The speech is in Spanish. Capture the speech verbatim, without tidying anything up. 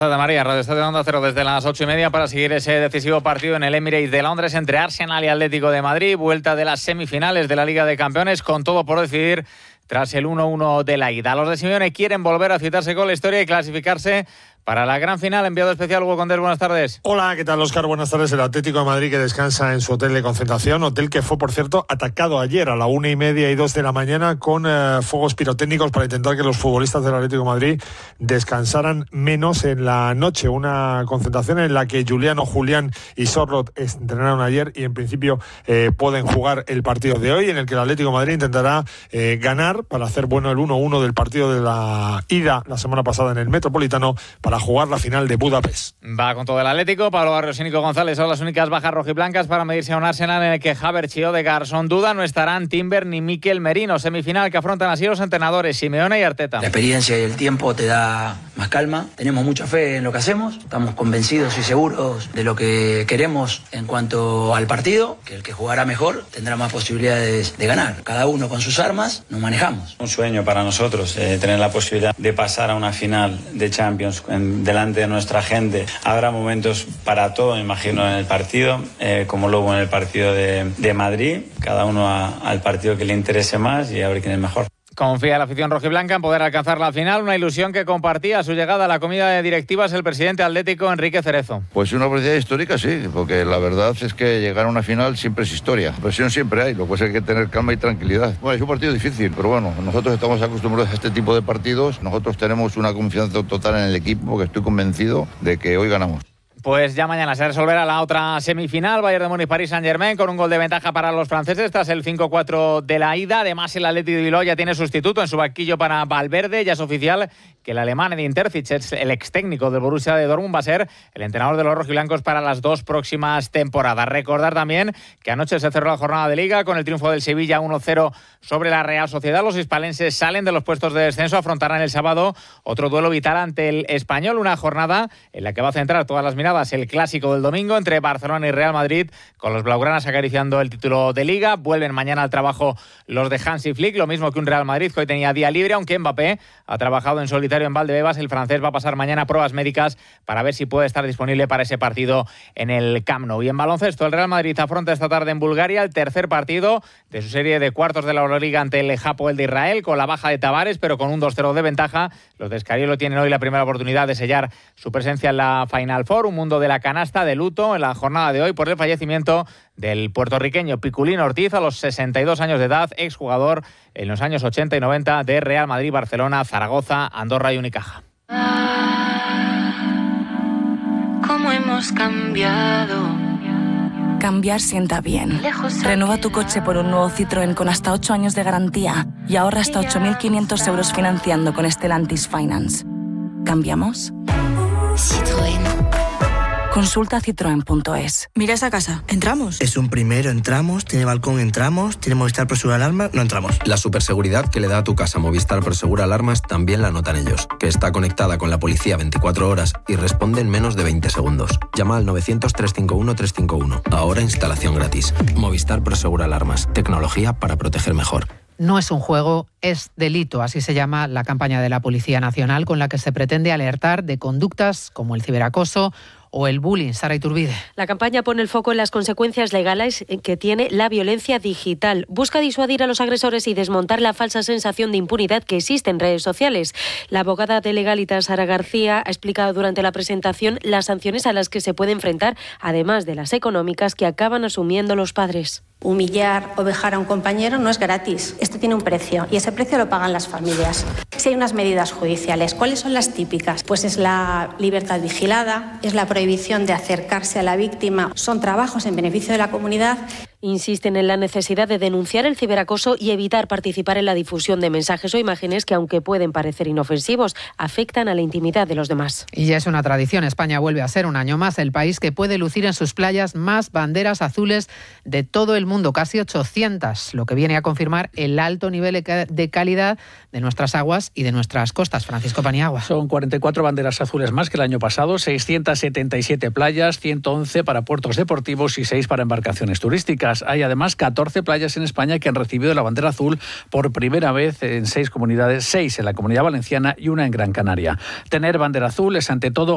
de María, Radio Estadio Onda Cero desde las ocho y media para seguir ese decisivo partido en el Emirates de Londres entre Arsenal y Atlético de Madrid, vuelta de las semifinales de la Liga de Campeones con todo por decidir tras el uno uno de la ida. Los de Simeone quieren volver a citarse con la historia y clasificarse para la gran final. Enviado especial Hugo Condés, buenas tardes. Hola, ¿qué tal, Óscar? Buenas tardes. El Atlético de Madrid que descansa en su hotel de concentración, hotel que fue, por cierto, atacado ayer a la una y media y dos de la mañana con eh, fuegos pirotécnicos para intentar que los futbolistas del Atlético de Madrid descansaran menos en la noche. Una concentración en la que Juliano, Julián y Sorloth entrenaron ayer y en principio eh, pueden jugar el partido de hoy, en el que el Atlético de Madrid intentará eh, ganar para hacer bueno el uno uno del partido de la ida la semana pasada en el Metropolitano, para jugar la final de Budapest. Va con todo el Atlético. Pablo Barrios y Nico González son las únicas bajas rojiblancas para medirse a un Arsenal en el que Havertz y Odegaard son duda. No estarán Timber ni Mikel Merino. Semifinal que afrontan así los entrenadores Simeone y Arteta. La experiencia y el tiempo te da más calma. Tenemos mucha fe en lo que hacemos. Estamos convencidos y seguros de lo que queremos en cuanto al partido, que el que jugará mejor tendrá más posibilidades de ganar. Cada uno con sus armas nos manejamos. Un sueño para nosotros eh, tener la posibilidad de pasar a una final de Champions en delante de nuestra gente. Habrá momentos para todo, me imagino, en el partido, eh, como luego en el partido de, de Madrid, cada uno a, al partido que le interese más y a ver quién es mejor. Confía la afición rojiblanca en poder alcanzar la final, una ilusión que compartía a su llegada a la comida de directivas el presidente atlético Enrique Cerezo. Pues una oportunidad histórica, sí, porque la verdad es que llegar a una final siempre es historia. Presión siempre hay, lo que pasa es que hay que tener calma y tranquilidad. Bueno, es un partido difícil, pero bueno, nosotros estamos acostumbrados a este tipo de partidos. Nosotros tenemos una confianza total en el equipo, porque estoy convencido de que hoy ganamos. Pues ya mañana se resolverá la otra semifinal, Bayern de Múnich, París Saint-Germain, con un gol de ventaja para los franceses tras el cinco cuatro de la ida. Además, el Athletic de Bilbao ya tiene sustituto en su banquillo para Valverde. Ya es oficial que el alemán Edin Terzic, el ex técnico del Borussia de Dortmund, va a ser el entrenador de los rojiblancos para las dos próximas temporadas. Recordar también que anoche se cerró la jornada de Liga con el triunfo del Sevilla uno cero sobre la Real Sociedad. Los hispalenses salen de los puestos de descenso, afrontarán el sábado otro duelo vital ante el Español, una jornada en la que va a centrar todas las miradas el clásico del domingo entre Barcelona y Real Madrid, con los blaugranas acariciando el título de Liga. Vuelven mañana al trabajo los de Hansi Flick, lo mismo que un Real Madrid que hoy tenía día libre, aunque Mbappé ha trabajado en solitario en Valdebebas. El francés va a pasar mañana pruebas médicas para ver si puede estar disponible para ese partido en el Camp Nou. Y en baloncesto, el Real Madrid afronta esta tarde en Bulgaria el tercer partido de su serie de cuartos de la Euroliga ante el Hapoel de Israel, con la baja de Tavares, pero con un dos cero de ventaja. Los de Escariolo tienen hoy la primera oportunidad de sellar su presencia en la Final Four. Un mundo de la canasta de luto en la jornada de hoy por el fallecimiento del puertorriqueño Piculín Ortiz a los sesenta y dos años de edad, exjugador en los años ochenta y noventa de Real Madrid, Barcelona, Zaragoza, Andorra y Unicaja. ¿Cómo hemos cambiado? Cambiar sienta bien. Renueva tu coche por un nuevo Citroën con hasta ocho años de garantía y ahorra hasta ocho mil quinientos euros financiando con Stellantis Finance. ¿Cambiamos? Citroën. Consulta citroen punto es. Mira esa casa. ¿Entramos? Es un primero, entramos. Tiene balcón, entramos. Tiene Movistar Prosegur Alarmas, no entramos. La superseguridad que le da a tu casa Movistar Prosegur Alarmas también la notan ellos. Que está conectada con la policía veinticuatro horas y responde en menos de veinte segundos. Llama al novecientos, trescientos cincuenta y uno, trescientos cincuenta y uno. Ahora instalación gratis. Movistar Prosegur Alarmas. Tecnología para proteger mejor. No es un juego, es delito, así se llama la campaña de la Policía Nacional con la que se pretende alertar de conductas como el ciberacoso o el bullying. Sara Iturbide. La campaña pone el foco en las consecuencias legales que tiene la violencia digital. Busca disuadir a los agresores y desmontar la falsa sensación de impunidad que existe en redes sociales. La abogada de Legalitas, Sara García, ha explicado durante la presentación las sanciones a las que se puede enfrentar, además de las económicas que acaban asumiendo los padres. Humillar o vejar a un compañero no es gratis. Esto tiene un precio y ese precio lo pagan las familias. Si hay unas medidas judiciales, ¿cuáles son las típicas? Pues es la libertad vigilada, es la prohibición de acercarse a la víctima. Son trabajos en beneficio de la comunidad. Insisten en la necesidad de denunciar el ciberacoso y evitar participar en la difusión de mensajes o imágenes que, aunque pueden parecer inofensivos, afectan a la intimidad de los demás. Y ya es una tradición. España vuelve a ser un año más el país que puede lucir en sus playas más banderas azules de todo el mundo, casi ochocientas, lo que viene a confirmar el alto nivel de calidad de nuestras aguas y de nuestras costas. Francisco Paniagua. Son cuarenta y cuatro banderas azules más que el año pasado, seiscientas setenta y siete playas, ciento once para puertos deportivos y seis para embarcaciones turísticas. Hay además catorce playas en España que han recibido la bandera azul por primera vez en seis comunidades, seis en la Comunidad Valenciana y una en Gran Canaria. Tener bandera azul es ante todo